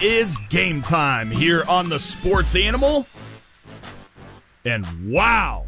is game time here on the Sports Animal. And wow.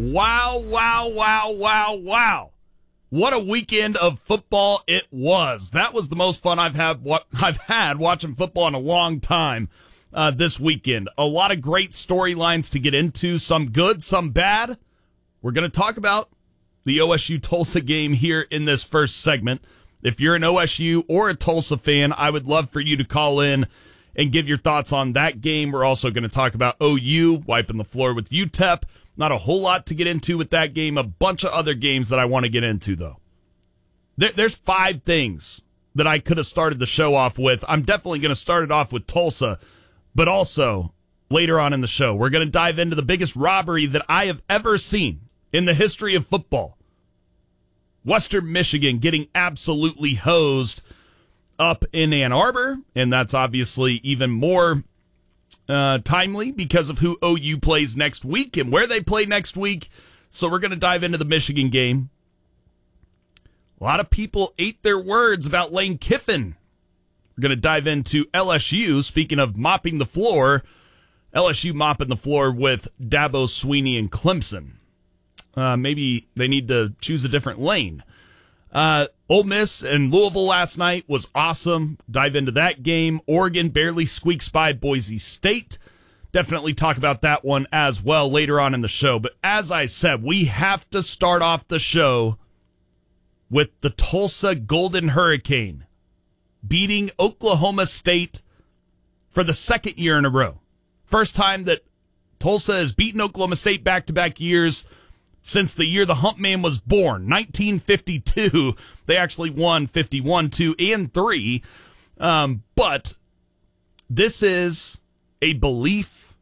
What a weekend of football it was. That was the most fun I've had watching football in a long time this weekend. A lot of great storylines to get into, some good, some bad. We're going to talk about the OSU-Tulsa game here in this first segment. If you're an OSU or a Tulsa fan, I would love for you to call in and give your thoughts on that game. We're also going to talk about OU wiping the floor with UTEP. Not a whole lot to get into with that game. A bunch of other games that I want to get into, though. There's 5 things that I could have started the show off with. I'm definitely going to start it off with Tulsa, but also later on in the show, we're going to dive into the biggest robbery that I have ever seen in the history of football. Western Michigan getting absolutely hosed up in Ann Arbor, and that's obviously even more timely because of who OU plays next week and where they play next week. So we're going to dive into the Michigan game. A lot of people ate their words about Lane Kiffin. We're going to dive into LSU. Speaking of mopping the floor, LSU mopping the floor with Dabo Swinney and Clemson. Maybe they need to choose a different lane. Ole Miss and Louisville last night was awesome. Dive into that game. Oregon barely squeaks by Boise State. Definitely talk about that one as well later on in the show. But as I said, we have to start off the show with the Tulsa Golden Hurricane beating Oklahoma State for the second year in a row. First time that Tulsa has beaten Oklahoma State back-to-back years since the year the Hump Man was born, 1952. They actually won 51, 2, and 3. But this is a belief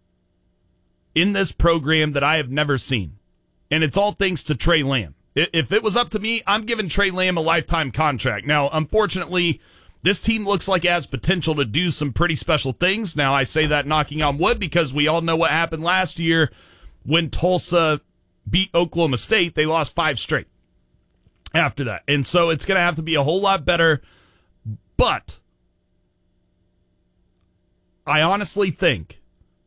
in this program that I have never seen. And it's all thanks to Trey Lamb. If it was up to me, I'm giving Trey Lamb a lifetime contract. Now, unfortunately, this team looks like it has potential to do some pretty special things. Now, I say that knocking on wood because we all know what happened last year when Tulsa beat Oklahoma State. They lost 5 straight after that. And so it's going to have to be a whole lot better. But I honestly think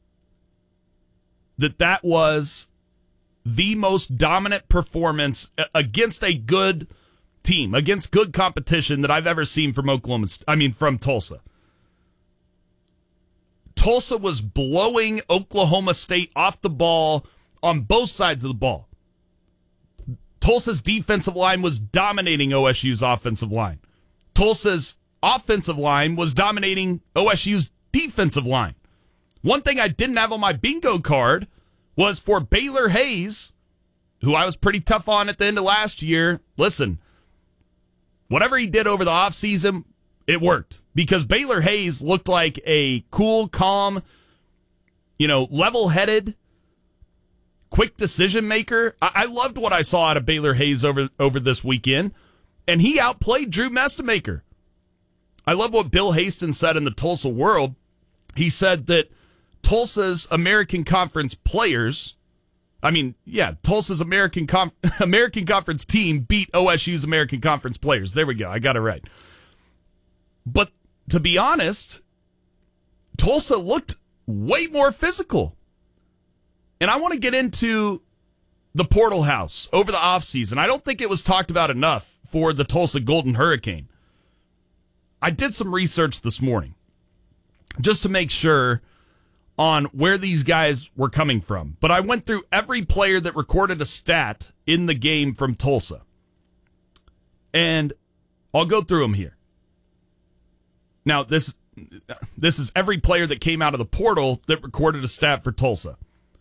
that was the most dominant performance against a good team, against good competition that I've ever seen from from Tulsa. Tulsa was blowing Oklahoma State off the ball on both sides of the ball. Tulsa's defensive line was dominating OSU's offensive line. Tulsa's offensive line was dominating OSU's defensive line. One thing I didn't have on my bingo card was for Baylor Hayes, who I was pretty tough on at the end of last year. Listen, whatever he did over the offseason, it worked. Because Baylor Hayes looked like a cool, calm, level-headed, quick decision maker. I loved what I saw out of Baylor Hayes over this weekend, and he outplayed Drew Mestemaker. I love what Bill Hastings said in the Tulsa World. He said that Tulsa's American Conference players, Tulsa's American Conference team beat OSU's American Conference players. There we go. I got it right. But to be honest, Tulsa looked way more physical. And I want to get into the portal house over the offseason. I don't think it was talked about enough for the Tulsa Golden Hurricane. I did some research this morning just to make sure on where these guys were coming from. But I went through every player that recorded a stat in the game from Tulsa. And I'll go through them here. Now, this is every player that came out of the portal that recorded a stat for Tulsa.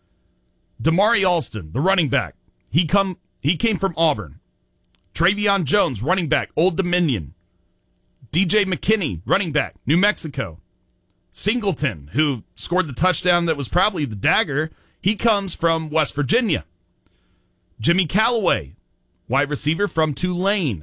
Damari Alston, the running back, he came from Auburn. Travion Jones, running back, Old Dominion. DJ McKinney, running back, New Mexico. Singleton, who scored the touchdown that was probably the dagger, he comes from West Virginia. Jimmy Callaway, wide receiver from Tulane.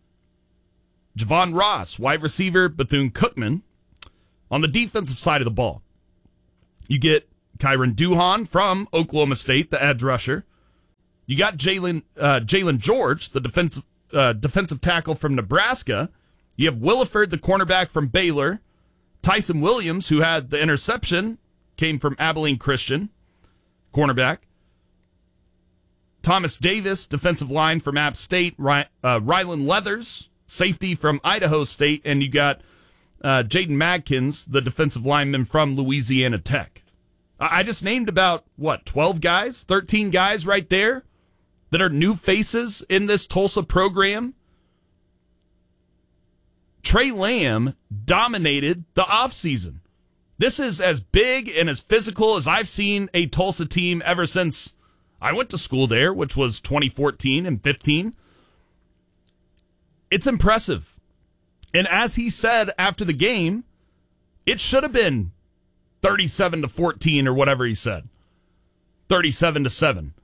Javon Ross, wide receiver, Bethune-Cookman. On the defensive side of the ball, you get Kyron Duhan from Oklahoma State, the edge rusher. You got Jalen George, the defensive tackle from Nebraska. You have Williford, the cornerback from Baylor. Tyson Williams, who had the interception, came from Abilene Christian, cornerback. Thomas Davis, defensive line from App State. Rylan Leathers, safety from Idaho State. And you got Jaden Madkins, the defensive lineman from Louisiana Tech. I just named about, 12 guys, 13 guys right there that are new faces in this Tulsa program. Trey Lamb dominated the offseason. This is as big and as physical as I've seen a Tulsa team ever since I went to school there, which was 2014 and 15. It's impressive. And as he said after the game, it should have been 37-14 or whatever he said. 37-7.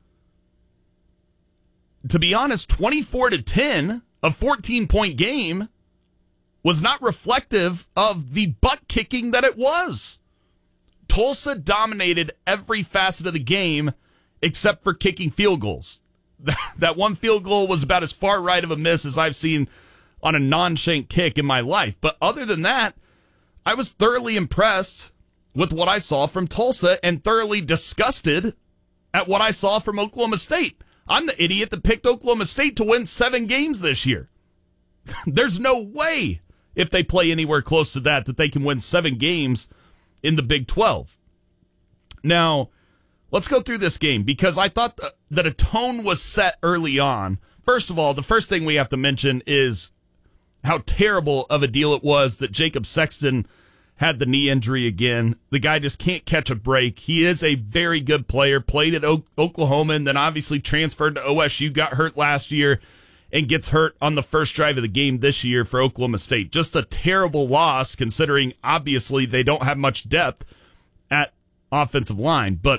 To be honest, 24-10, a 14-point game, was not reflective of the butt kicking that it was. Tulsa dominated every facet of the game except for kicking field goals. That one field goal was about as far right of a miss as I've seen on a non-shank kick in my life. But other than that, I was thoroughly impressed with what I saw from Tulsa and thoroughly disgusted at what I saw from Oklahoma State. I'm the idiot that picked Oklahoma State to win 7 games this year. There's no way, if they play anywhere close to that they can win 7 games in the Big 12. Now, let's go through this game because I thought that a tone was set early on. First of all, the first thing we have to mention is how terrible of a deal it was that Jacob Sexton had the knee injury again. The guy just can't catch a break. He is a very good player, played at Oklahoma, and then obviously transferred to OSU, got hurt last year, and gets hurt on the first drive of the game this year for Oklahoma State. Just a terrible loss considering obviously they don't have much depth at offensive line, but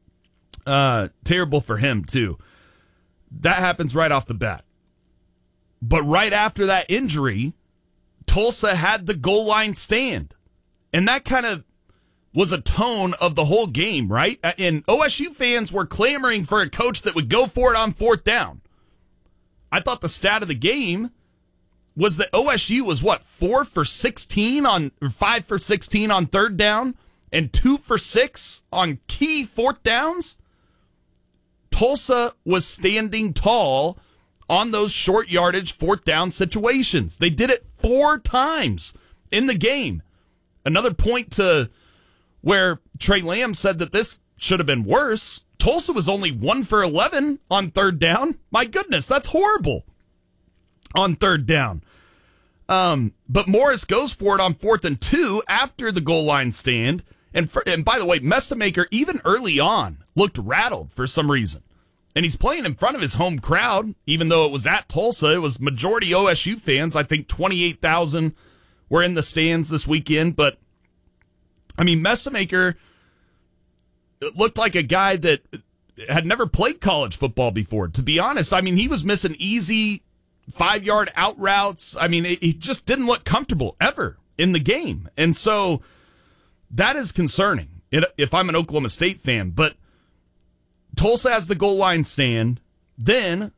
terrible for him too. That happens right off the bat. But right after that injury, Tulsa had the goal line stand. And that kind of was a tone of the whole game, right? And OSU fans were clamoring for a coach that would go for it on 4th down. I thought the stat of the game was that OSU was 4 for 16 on, or 5 for 16 on 3rd down and 2 for 6 on key 4th downs. Tulsa was standing tall on those short yardage 4th down situations. They did it 4 times in the game. Another point to where Trey Lamb said that this should have been worse. Tulsa was only 1 for 11 on 3rd down. My goodness, that's horrible on 3rd down. But Morris goes for it on 4th and 2 after the goal line stand. And by the way, Mestamaker, even early on, looked rattled for some reason. And he's playing in front of his home crowd, even though it was at Tulsa. It was majority OSU fans. I think 28,000 were in the stands this weekend. But, I mean, Mestamaker looked like a guy that had never played college football before, to be honest. I mean, he was missing easy 5-yard out routes. I mean, he just didn't look comfortable ever in the game. And so that is concerning if I'm an Oklahoma State fan. But Tulsa has the goal line stand. Then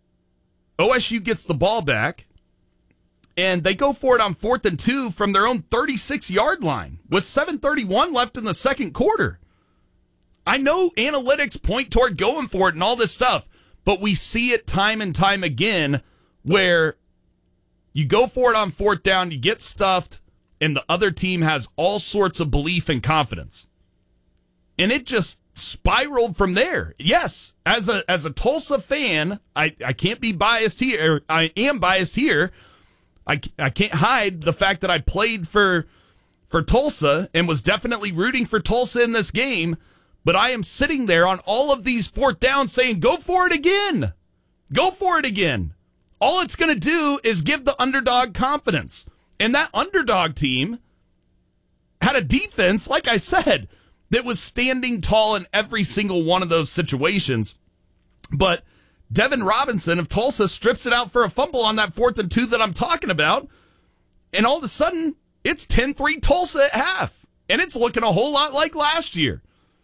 OSU gets the ball back. And they go for it on 4th and 2 from their own 36-yard line with 7:31 left in the second quarter. I know analytics point toward going for it and all this stuff, but we see it time and time again where you go for it on 4th down, you get stuffed, and the other team has all sorts of belief and confidence. And it just spiraled from there. Yes, as a Tulsa fan, I can't be biased here. I am biased here. I can't hide the fact that I played for Tulsa and was definitely rooting for Tulsa in this game, but I am sitting there on all of these 4th downs saying, go for it again. Go for it again. All it's going to do is give the underdog confidence. And that underdog team had a defense, like I said, that was standing tall in every single one of those situations. But Devin Robinson of Tulsa strips it out for a fumble on that 4th and 2 that I'm talking about. And all of a sudden, it's 10-3 Tulsa at half. And it's looking a whole lot like last year.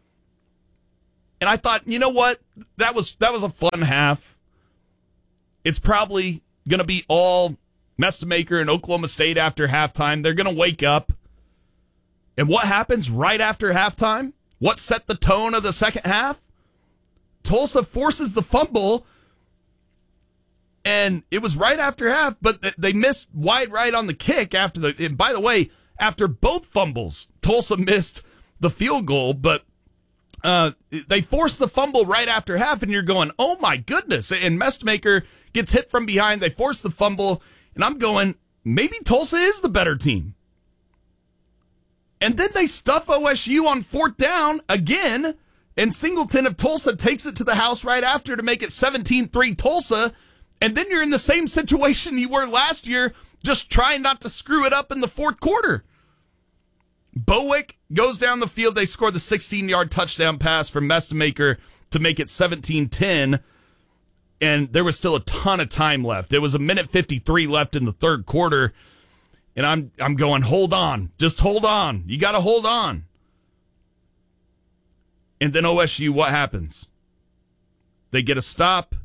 And I thought, you know what? That was a fun half. It's probably going to be all Mestamaker and Oklahoma State after halftime. They're going to wake up. And what happens right after halftime? What set the tone of the second half? Tulsa forces the fumble, and it was right after half, but they missed wide right on the kick after the. And by the way, after both fumbles, Tulsa missed the field goal, but they forced the fumble right after half, and you're going, oh my goodness. And Mestmaker gets hit from behind. They force the fumble, and I'm going, maybe Tulsa is the better team. And then they stuff OSU on fourth down again, and Singleton of Tulsa takes it to the house right after to make it 17-3 Tulsa. And then you're in the same situation you were last year, just trying not to screw it up in the fourth quarter. Bowick goes down the field. They score the 16-yard touchdown pass from Mestmaker to make it 17-10. And there was still a ton of time left. It was 1:53 left in the third quarter. And I'm going, hold on. Just hold on. You got to hold on. And then OSU, what happens? They get a stop.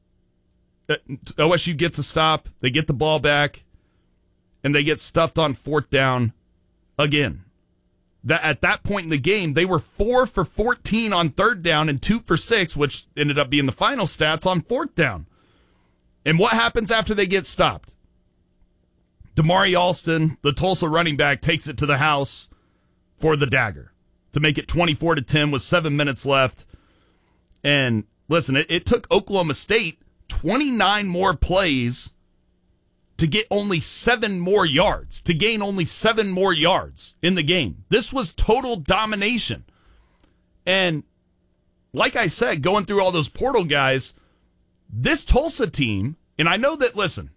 OSU gets a stop. They get the ball back. And they get stuffed on fourth down again. At that point in the game, they were 4 for 14 on third down and 2 for 6, which ended up being the final stats on fourth down. And what happens after they get stopped? Damari Alston, the Tulsa running back, takes it to the house for the dagger to make it 24-10 with 7 minutes left. And listen, it took Oklahoma State 29 more plays to get only 7 more yards, to gain only 7 more yards in the game. This was total domination. And like I said, going through all those portal guys, this Tulsa team, and I know that, listen,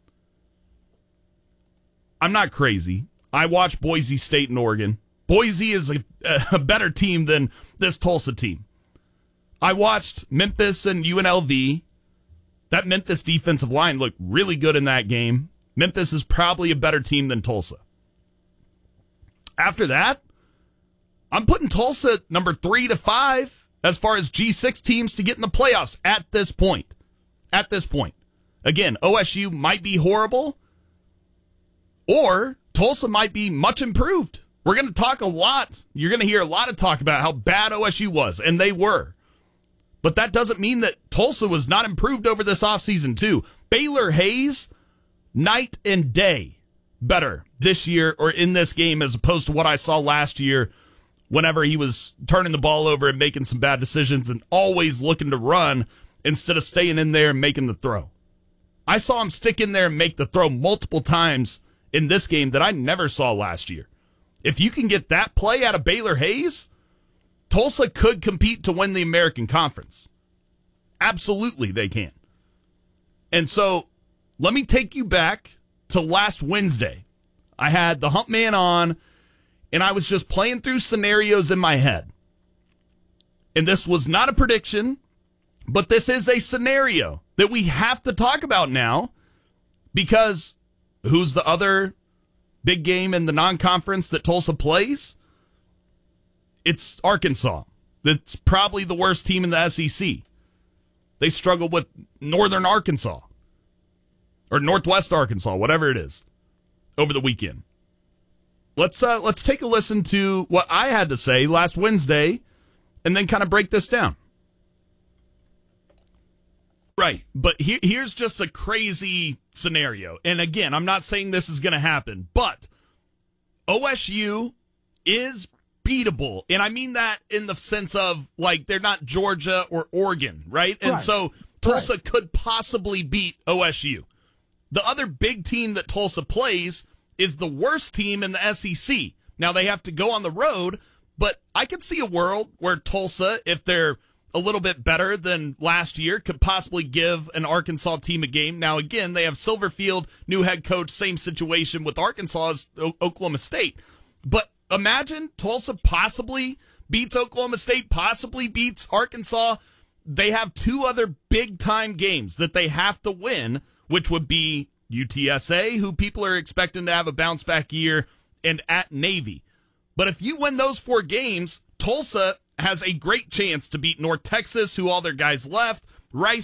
I'm not crazy. I watch Boise State and Oregon. Boise is a better team than this Tulsa team. I watched Memphis and UNLV. That Memphis defensive line looked really good in that game. Memphis is probably a better team than Tulsa. After that, I'm putting Tulsa at number 3 to 5 as far as G6 teams to get in the playoffs at this point. At this point. Again, OSU might be horrible, or Tulsa might be much improved. We're going to talk a lot. You're going to hear a lot of talk about how bad OSU was, and they were. But that doesn't mean that Tulsa was not improved over this offseason, too. Baylor Hayes, night and day better this year or in this game as opposed to what I saw last year whenever he was turning the ball over and making some bad decisions and always looking to run instead of staying in there and making the throw. I saw him stick in there and make the throw multiple times in this game that I never saw last year. If you can get that play out of Baylor Hayes, Tulsa could compete to win the American Conference. Absolutely, they can. And so, let me take you back to last Wednesday. I had the Hump Man on, and I was just playing through scenarios in my head. And this was not a prediction, but this is a scenario that we have to talk about now, because who's the other big game in the non-conference that Tulsa plays? It's Arkansas. That's probably the worst team in the SEC. They struggled with Northern Arkansas or Northwest Arkansas, whatever it is, over the weekend. Let's take a listen to what I had to say last Wednesday and then kind of break this down. Right, but here's just a crazy scenario. And again, I'm not saying this is going to happen, but OSU is beatable. And I mean that in the sense of, like, they're not Georgia or Oregon, right? And right. So Tulsa could possibly beat OSU. The other big team that Tulsa plays is the worst team in the SEC. Now, they have to go on the road, but I could see a world where Tulsa, if they're a little bit better than last year, could possibly give an Arkansas team a game. Now, again, they have Silverfield, new head coach, same situation with Arkansas as Oklahoma State. But imagine Tulsa possibly beats Oklahoma State, possibly beats Arkansas. They have 2 other big-time games that they have to win, which would be UTSA, who people are expecting to have a bounce-back year, and at Navy. But if you win those 4 games, Tulsa has a great chance to beat North Texas, who all their guys left, Rice,